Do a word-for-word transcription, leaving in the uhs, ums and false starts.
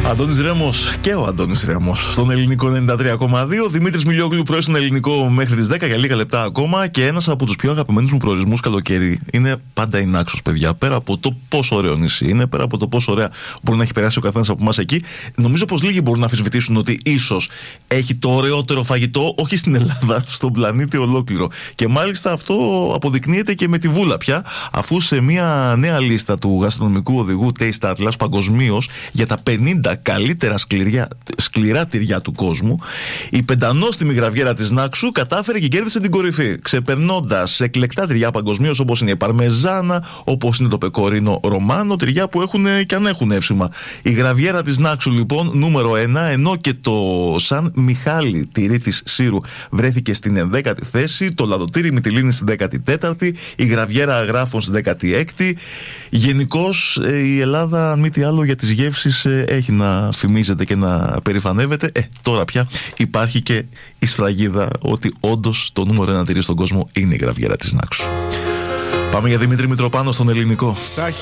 Αντώνης Ρέμος και ο Αντώνης Ρέμος στον ελληνικό ενενήντα τρία κόμμα δύο. Δημήτρης Μιλιόγλου πρωί στον ελληνικό μέχρι τις δέκα για λίγα λεπτά ακόμα. Και ένας από τους πιο αγαπημένους μου προορισμούς καλοκαίρι είναι πάντα η Νάξος, παιδιά. Πέρα από το πόσο ωραίο νησί είναι, πέρα από το πόσο ωραία μπορεί να έχει περάσει ο καθένας από εμάς εκεί, νομίζω πως λίγοι μπορούν να αμφισβητήσουν ότι ίσως έχει το ωραιότερο φαγητό, όχι στην Ελλάδα, στον πλανήτη ολόκληρο. Και μάλιστα αυτό αποδεικνύεται και με τη Βούλα πια, αφού σε μια νέα λίστα του γαστρονομικού οδηγού Taste Atlas παγκοσμίως για τα πενήντα καλύτερα σκληριά, σκληρά τυριά του κόσμου, η πεντανόστιμη γραβιέρα της Νάξου κατάφερε και κέρδισε την κορυφή, ξεπερνώντας εκλεκτά τυριά παγκοσμίως όπως είναι η Παρμεζάνα, όπως είναι το Πεκορίνο Ρωμάνο, τυριά που έχουν και αν έχουν εύσημα. Η γραβιέρα της Νάξου λοιπόν νούμερο ένα, ενώ και το Σαν Μιχάλη τυρί της Σύρου βρέθηκε στην ενδέκατη θέση, το Λαδοτήρι Μυτιλίνη στην δέκατη τέταρτη, η γραβιέρα Αγράφων στην δέκατη έκτη. Γενικώς η Ελλάδα, αν μη τι άλλο, για τις γεύσεις έχει να φημίζεται και να περηφανεύεται. Ε, τώρα πια υπάρχει και η σφραγίδα ότι όντως το νούμερο ένα τυρί στον κόσμο είναι η γραβιέρα της Νάξου. Πάμε για Δημήτρη Μητροπάνο στον ελληνικό.